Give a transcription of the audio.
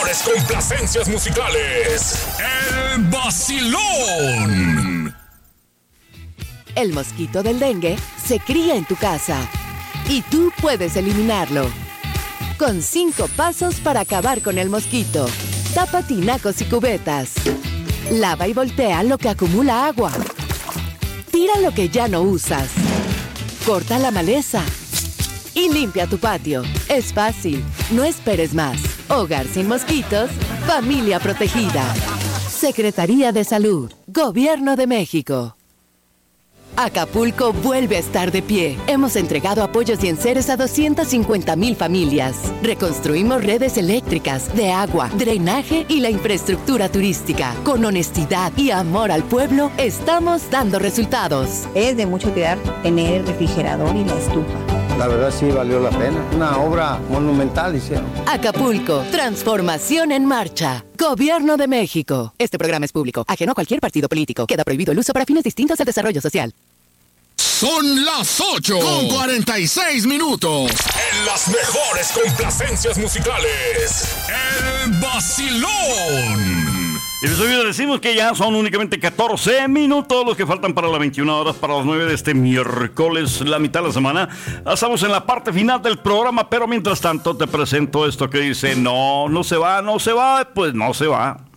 mejores complacencias musicales. El Vacilón. El mosquito del dengue se cría en tu casa y tú puedes eliminarlo. Con 5 pasos para acabar con el mosquito. Tapa tinacos y cubetas. Lava y voltea lo que acumula agua. Tira lo que ya no usas. Corta la maleza. Y limpia tu patio. Es fácil. No esperes más. Hogar sin mosquitos. Familia protegida. Secretaría de Salud. Gobierno de México. Acapulco vuelve a estar de pie. Hemos entregado apoyos y enseres a 250,000 familias. Reconstruimos redes eléctricas, de agua, drenaje y la infraestructura turística. Con honestidad y amor al pueblo, estamos dando resultados. Es de mucho cuidar tener el refrigerador y la estufa. La verdad sí valió la pena. Una obra monumental hicieron. Acapulco, transformación en marcha. Gobierno de México. Este programa es público, ajeno a cualquier partido político. Queda prohibido el uso para fines distintos al desarrollo social. Son las 8:46. En las mejores complacencias musicales. El Vacilón. Y les decimos que ya son únicamente 14 minutos los que faltan para las 21 horas, para las 9 de este miércoles, la mitad de la semana. Estamos en la parte final del programa, pero mientras tanto te presento esto que dice, no se va, pues no se va.